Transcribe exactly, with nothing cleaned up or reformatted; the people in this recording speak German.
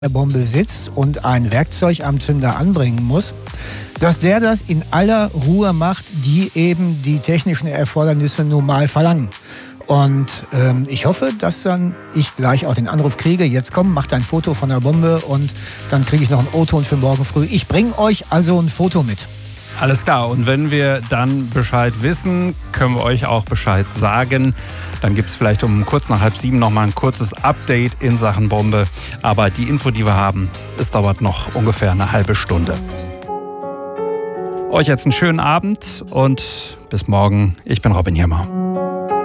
der Bombe sitzt und ein Werkzeug am Zünder anbringen muss, dass der das in aller Ruhe macht, die eben die technischen Erfordernisse normal verlangen. Und ähm, ich hoffe, dass dann ich gleich auch den Anruf kriege, jetzt komm, macht ein Foto von der Bombe und dann kriege ich noch einen O-Ton für morgen früh. Ich bringe euch also ein Foto mit. Alles klar, und wenn wir dann Bescheid wissen, können wir euch auch Bescheid sagen. Dann gibt es vielleicht um kurz nach halb sieben nochmal ein kurzes Update in Sachen Bombe. Aber die Info, die wir haben, es dauert noch ungefähr eine halbe Stunde. Euch jetzt einen schönen Abend und bis morgen. Ich bin Robin Hirmer.